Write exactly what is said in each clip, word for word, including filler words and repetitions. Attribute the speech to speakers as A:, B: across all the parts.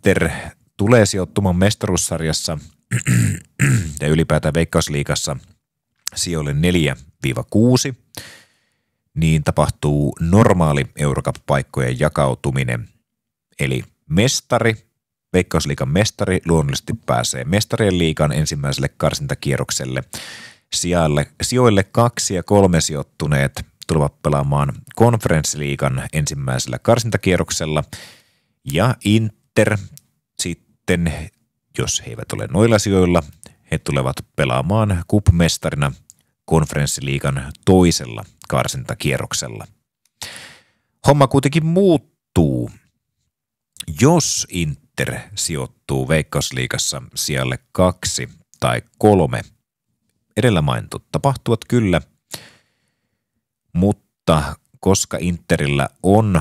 A: Inter tulee sijoittumaan mestaruussarjassa ja ylipäätään Veikkausliigassa sijoille neljä kuusi, niin tapahtuu normaali Eurocup-paikkojen jakautuminen. Eli mestari, Veikkausliigan mestari luonnollisesti pääsee mestarien liigan ensimmäiselle karsintakierrokselle. Sijalle, sijoille kaksi ja kolme sijoittuneet tulevat pelaamaan konferenssiliigan ensimmäisellä karsintakierroksella. Ja Inter sitten, jos he eivät ole noilla sijoilla, he tulevat pelaamaan cup-mestarina konferenssiliigan toisella karsintakierroksella. Homma kuitenkin muuttuu, jos Inter sijoittuu Veikkausliigassa sijalle kaksi tai kolme. Edellä mainitut tapahtuvat kyllä, mutta koska Interillä on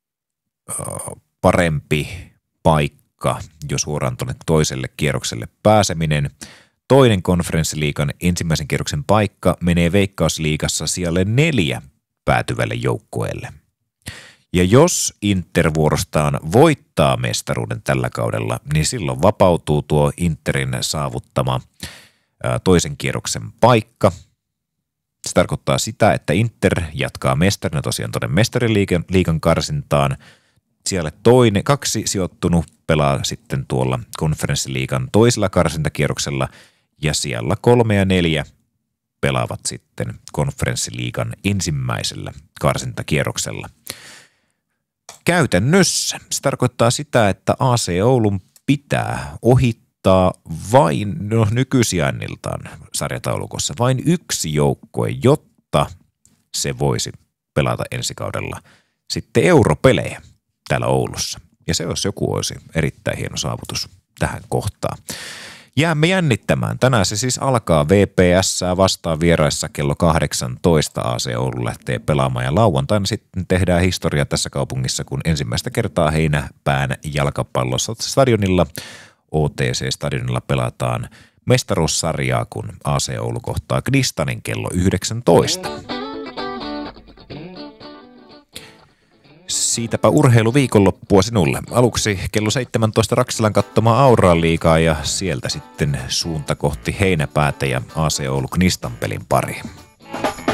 A: parempi paikka, jo suoraan tuonne toiselle kierrokselle pääseminen, toinen konferenssiliigan ensimmäisen kierroksen paikka menee Veikkausliigassa sijalle neljä päätyvälle joukkueelle. Ja jos Inter vuorostaan voittaa mestaruuden tällä kaudella, niin silloin vapautuu tuo Interin saavuttama ää, toisen kierroksen paikka. Se tarkoittaa sitä, että Inter jatkaa mestarina tosiaan tuonne mestariliigan liigan karsintaan. Siellä toinen, kaksi sijoittunut pelaa sitten tuolla konferenssiliigan toisella karsintakierroksella ja siellä kolme ja neljä pelaavat sitten konferenssiliigan ensimmäisellä karsintakierroksella. Käytännössä se tarkoittaa sitä, että A C Oulun pitää ohittaa vain no, nykysijainniltaan sarjataulukossa vain yksi joukkue, jotta se voisi pelata ensi kaudella sitten europelejä täällä Oulussa. Ja se jos joku olisi erittäin hieno saavutus tähän kohtaan. Jäämme jännittämään. Tänään se siis alkaa V P S vastaan vieraissa kello kahdeksantoista. A C Oulu lähtee pelaamaan ja lauantaina sitten tehdään historia tässä kaupungissa, kun ensimmäistä kertaa heinäpään jalkapallossa stadionilla, O T C-stadionilla pelataan mestaruussarjaa, kun A C Oulu kohtaa Knistanin kello yhdeksäntoista. Siitäpä urheiluviikonloppua sinulle. Aluksi kello seitsemäntoista Raksilan katsomaan Auraan liigaa ja sieltä sitten suunta kohti heinäpäätä ja A C Oulu Knistan pelin pari.